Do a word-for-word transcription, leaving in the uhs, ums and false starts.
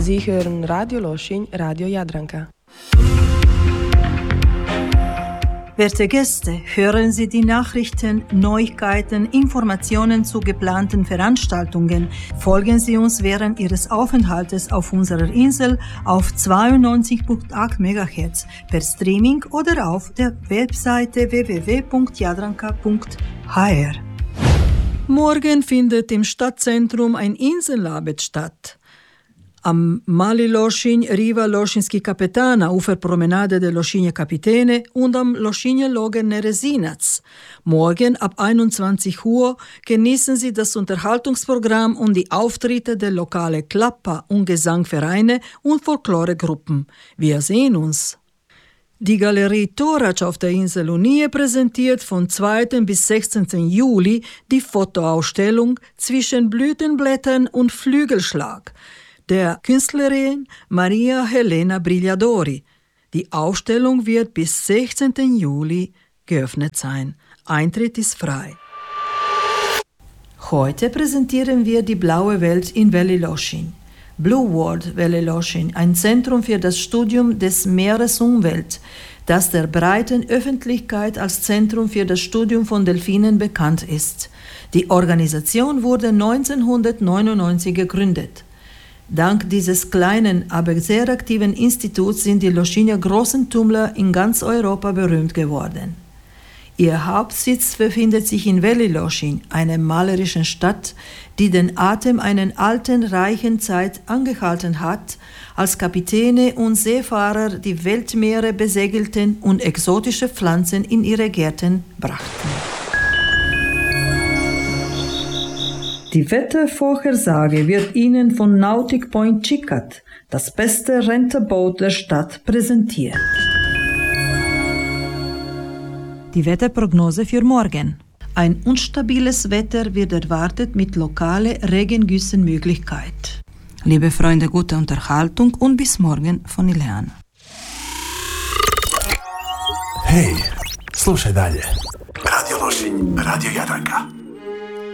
Sie hören Radio Loschin, Radio Jadranka. Werte Gäste, hören Sie die Nachrichten, Neuigkeiten, Informationen zu geplanten Veranstaltungen. Folgen Sie uns während Ihres Aufenthaltes auf unserer Insel auf zweiundneunzig Komma acht Megahertz per Streaming oder auf der Webseite w w w punkt jadranka punkt h r. Morgen findet im Stadtzentrum ein Inselabend statt. Am Mali Lošinj, Riva Lošinjski Kapetana, Uferpromenade der Lošinje Kapitene und am Lošinje Logene Resinac. Morgen ab einundzwanzig Uhr genießen Sie das Unterhaltungsprogramm und die Auftritte der lokalen Klappa- und Gesangvereine und Folkloregruppen. Wir sehen uns. Die Galerie Torac auf der Insel Unie präsentiert von zweiten bis sechzehnten Juli die Fotoausstellung Zwischen Blütenblättern und Flügelschlag der Künstlerin Maria Helena Brigliadori. Die Ausstellung wird bis sechzehnten Juli geöffnet sein. Eintritt ist frei. Heute präsentieren wir die blaue Welt in Veli Lošinj. Blue World Veli Lošinj, ein Zentrum für das Studium des Meeresumwelt, das der breiten Öffentlichkeit als Zentrum für das Studium von Delfinen bekannt ist. Die Organisation wurde neunzehnhundertneunundneunzig gegründet. Dank dieses kleinen, aber sehr aktiven Instituts sind die Lošinjer Großentummler in ganz Europa berühmt geworden. Ihr Hauptsitz befindet sich in Veli Lošinj, einer malerischen Stadt, die den Atem einer alten, reichen Zeit angehalten hat, als Kapitäne und Seefahrer die Weltmeere besegelten und exotische Pflanzen in ihre Gärten brachten. Die Wettervorhersage wird Ihnen von Nautic Point Chicat, das beste Renterboot der Stadt, präsentiert. Die Wetterprognose für morgen. Ein unstabiles Wetter wird erwartet mit lokalen Regengüssenmöglichkeit. Liebe Freunde, gute Unterhaltung und bis morgen von Ileana. Hej, slušaj dalje. Radio Lošinj, Radio Jadranka.